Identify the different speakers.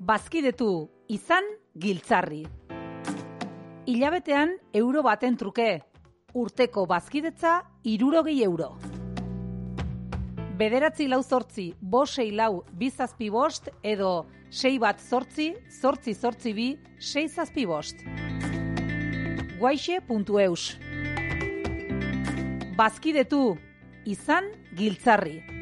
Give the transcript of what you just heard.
Speaker 1: Bazkidetu, izan giltzarri. Hilabetean euro baten truke. Urteko bazkidetza 60 euro. 9-4-5-6-lau-2-7-5 edo 6-1-8-8-2-6-6-5. Guaixe.eus. Bazkidetu, izan giltzarri.